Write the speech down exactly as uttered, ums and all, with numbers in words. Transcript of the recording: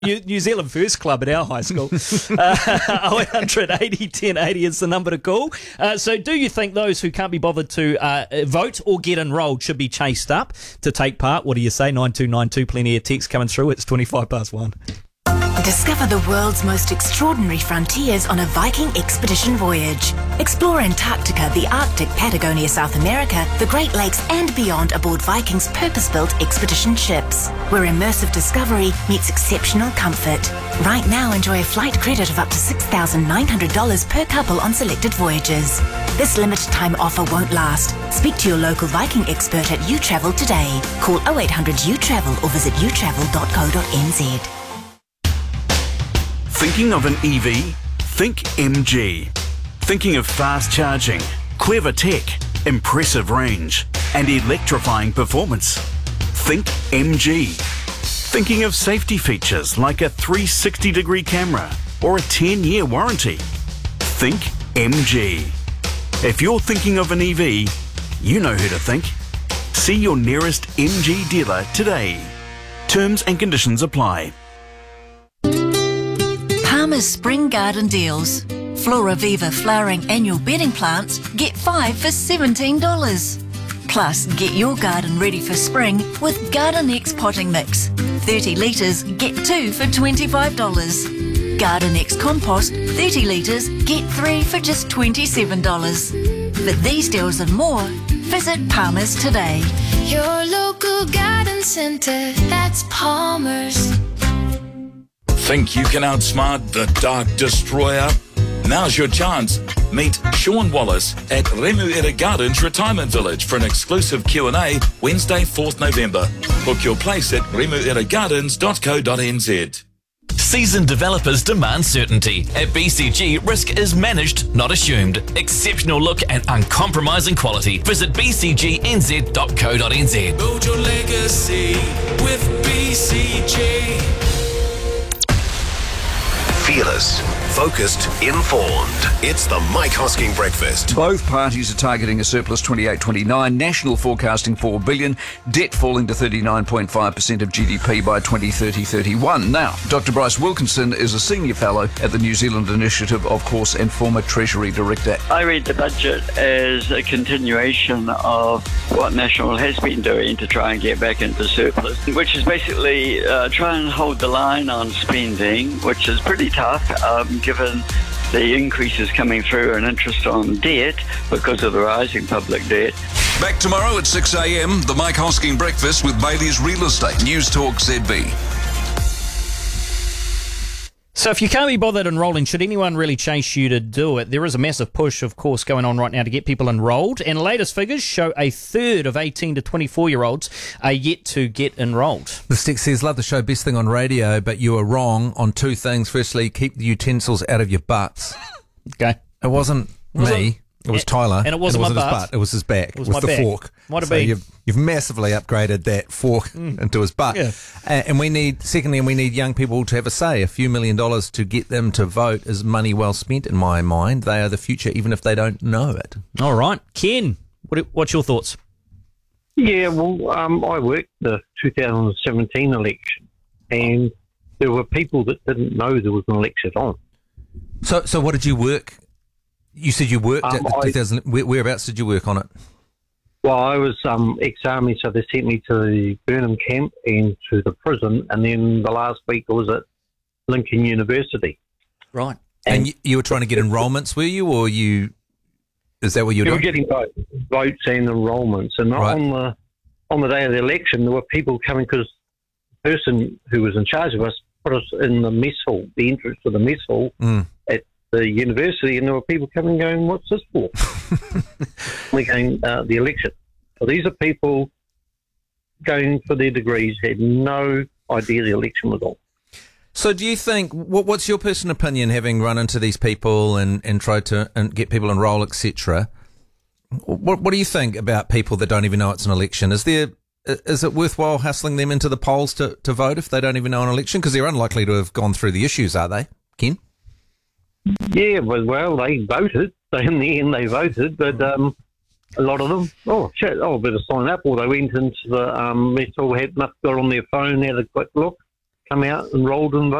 New, New Zealand First Club at our high school. uh, oh eight hundred eighty ten eighty is the number to call. Uh, so do you think those who can't be bothered to uh, vote or get enrolled should be chased up to take part? What do you say? nine two nine two, plenty of text coming through. It's twenty-five past one. Discover the world's most extraordinary frontiers on a Viking expedition voyage. Explore Antarctica, the Arctic, Patagonia, South America, the Great Lakes and beyond aboard Viking's purpose-built expedition ships, where immersive discovery meets exceptional comfort. Right now, enjoy a flight credit of up to six thousand nine hundred dollars per couple on selected voyages. This limited time offer won't last. Speak to your local Viking expert at uTravel today. Call oh eight hundred U travel or visit u travel dot co dot n z. Thinking of an E V? Think M G. Thinking of fast charging, clever tech, impressive range, and electrifying performance? Think M G. Thinking of safety features like a three hundred sixty degree camera or a ten year warranty? Think M G. If you're thinking of an E V, you know who to think. See your nearest M G dealer today. Terms and conditions apply. Palmer's Spring Garden Deals. Flora Viva flowering annual bedding plants get five for seventeen dollars. Plus, get your garden ready for spring with Garden X potting mix. thirty litres, get two for twenty-five dollars. Garden X compost, thirty litres, get three for just twenty-seven dollars. For these deals and more, visit Palmer's today. Your local garden centre, that's Palmer's. Think you can outsmart the Dark Destroyer? Now's your chance. Meet Sean Wallace at Remuera Gardens Retirement Village for an exclusive Q and A Wednesday, fourth November. Book your place at remuera gardens dot co dot n z. Seasoned developers demand certainty. At B C G, risk is managed, not assumed. Exceptional look and uncompromising quality. Visit b c g n z dot co dot n z. Build your legacy with B C G. Fearless, focused, informed. It's the Mike Hosking Breakfast. Both parties are targeting a surplus twenty-eight twenty-nine, national forecasting four billion dollars, debt falling to thirty-nine point five percent of G D P by twenty thirty thirty-one. Now, Doctor Bryce Wilkinson is a senior fellow at the New Zealand Initiative, of course, and former Treasury Director. I read the budget as a continuation of what National has been doing to try and get back into surplus, which is basically uh, try and hold the line on spending, which is pretty tough um, given the increases coming through and interest on debt because of the rising public debt. Back tomorrow at six a.m, the Mike Hosking Breakfast with Bailey's Real Estate. News Talk Z B. So if you can't be bothered enrolling, should anyone really chase you to do it? There is a massive push, of course, going on right now to get people enrolled, and latest figures show a third of eighteen to twenty-four-year-olds are yet to get enrolled. The stick says, love the show, best thing on radio, but you are wrong on two things. Firstly, keep the utensils out of your butts. Okay. It wasn't Was me. it? It was Tyler. And it wasn't, and it wasn't my his butt. butt. It was his back. It was with my the back. fork. Might have so been. You've, you've massively upgraded that fork Mm. into his butt. Yeah. Uh, and we need, secondly, we need young people to have a say. A few million dollars to get them to vote is money well spent in my mind. They are the future, even if they don't know it. All right. Ken, what, what's your thoughts? Yeah, well, um, I worked the two thousand seventeen election, and there were people that didn't know there was an election on. So, so what did you work? You said you worked Um, at the I- two thousand. Where, whereabouts did you work on it? Well, I was um, ex-army, so they sent me to the Burnham camp and to the prison, and then the last week I was at Lincoln University. Right. And, And- you, you were trying to get enrolments, were you, or you? Is that what you They were were doing? getting vote, votes and enrolments, and Right. on the on the day of the election, there were people coming because the person who was in charge of us put us in the mess hall, the entrance to the mess hall Mm. at the university, and there were people coming going, "What's this for?" We're going uh, the election. So these are people going for their degrees, had no idea the election was on. So do you think, what, what's your personal opinion, having run into these people and, and tried to and get people enrolled, et cetera? What, what do you think about people that don't even know it's an election? Is there is it worthwhile hustling them into the polls to, to vote if they don't even know an election? Because they're unlikely to have gone through the issues, are they, Ken? Yeah, well, well, they voted. In the end, they voted, but um, a lot of them, oh, shit, oh, I better sign up. Or they went into the um, mess hall, had got on their phone, had a quick look, come out, enrolled and